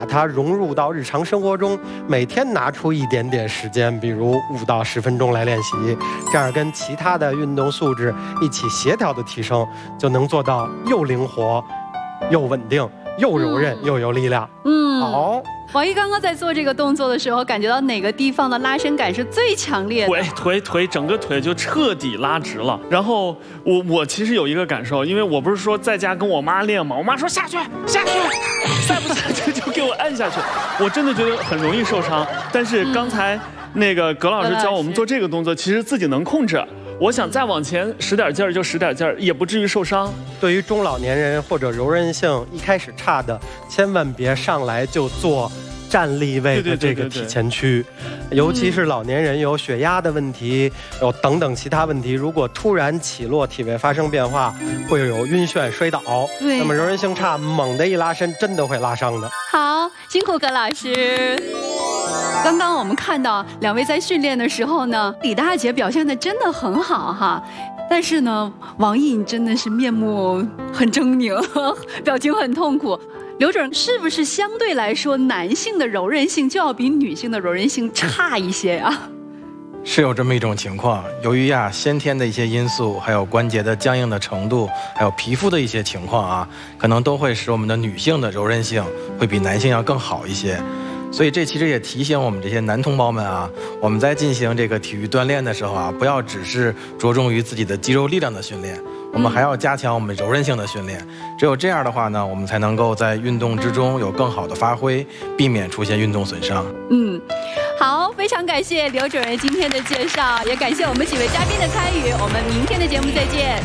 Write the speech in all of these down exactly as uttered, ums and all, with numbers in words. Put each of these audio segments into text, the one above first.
把它融入到日常生活中，每天拿出一点点时间，比如五到十分钟来练习，这样跟其他的运动素质一起协调的提升，就能做到又灵活、又稳定、又柔韧、嗯、又有力量。 嗯， 好。 王毅刚刚在做这个动作的时候，感觉到哪个地方的拉伸感是最强烈的？ 腿腿腿，整个腿就彻底拉直了。然后我我其实有一个感受，因为我不是说在家跟我妈练嘛，我妈说下去下去，再不下去就给我按下去，我真的觉得很容易受伤。但是刚才那个葛老师教我们做这个动作，其实自己能控制。我想再往前使点劲儿就使点劲儿，也不至于受伤。 对于中老年人或者柔韧性一开始差的，千万别上来就做站立位的这个体前屈，尤其是老年人有血压的问题，有等等其他问题，如果突然起落体位发生变化，会有晕眩摔倒。对，那么柔韧性差，猛的一拉伸，真的会拉伤的。 好，辛苦葛老师。刚刚我们看到两位在训练的时候呢，李大姐表现的真的很好哈，但是呢，王毅你真的是面目很狰狞，表情很痛苦。刘主任，是不是相对来说，男性的柔韧性就要比女性的柔韧性差一些呀？ 是有这么一种情况，由于呀先天的一些因素，还有关节的僵硬的程度，还有皮肤的一些情况啊，可能都会使我们的女性的柔韧性会比男性要更好一些。所以这其实也提醒我们这些男同胞们啊，我们在进行这个体育锻炼的时候啊，不要只是着重于自己的肌肉力量的训练，我们还要加强我们柔韧性的训练。只有这样的话呢，我们才能够在运动之中有更好的发挥，避免出现运动损伤。 嗯，好，非常感谢刘主任今天的介绍，也感谢我们几位嘉宾的参与。我们明天的节目再见。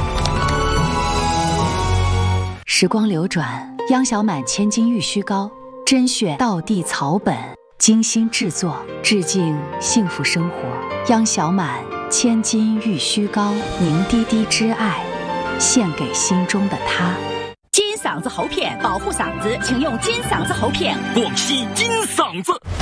时光流转，央小满千金玉虚膏。甄选道地草本，精心制作，致敬幸福生活。央小满千金玉虚膏，凝滴滴之爱，献给心中的他。 金嗓子喉片保护嗓子，请用金嗓子喉片。 广西金嗓子。